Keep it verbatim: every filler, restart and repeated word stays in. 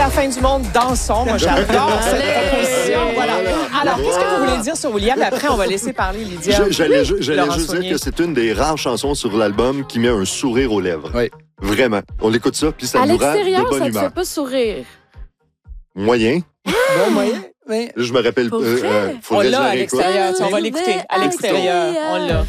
fin du monde, dansons. Moi, j'adore cette proposition. Voilà. Alors, qu'est-ce que vous voulez dire sur William? Après, on va laisser parler Lydia. Je- J'allais ju- j'allais Laurent juste Saunier. dire que c'est une des rares chansons sur l'album qui met un sourire aux lèvres. Oui. Vraiment. On l'écoute ça, puis ça À nous rend de l'extérieur, bonne ça te humeur. fait pas sourire. Moyen. Bon moyen, mais... Là, je me rappelle... Pour euh, vrai? euh, On faudrait que je l'a la à réécoute. l'extérieur. Tu sais, On va l'écouter à l'extérieur. On l'a.